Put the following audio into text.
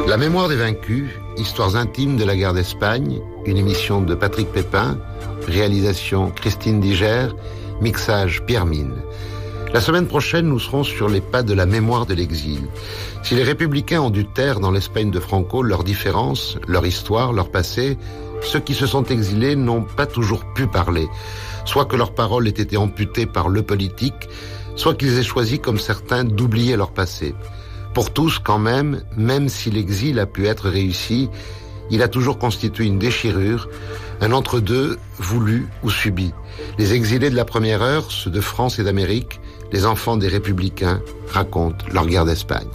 La mémoire des vaincus, histoires intimes de la guerre d'Espagne, une émission de Patrick Pépin, réalisation Christine Diger, mixage Pierre Mine. La semaine prochaine, nous serons sur les pas de la mémoire de l'exil. Si les républicains ont dû taire dans l'Espagne de Franco leurs différences, leur histoire, leur passé, ceux qui se sont exilés n'ont pas toujours pu parler. Soit que leurs paroles aient été amputées par le politique, soit qu'ils aient choisi, comme certains, d'oublier leur passé. Pour tous, quand même si l'exil a pu être réussi, il a toujours constitué une déchirure, un entre-deux voulu ou subi. Les exilés de la première heure, ceux de France et d'Amérique, les enfants des républicains, racontent leur guerre d'Espagne.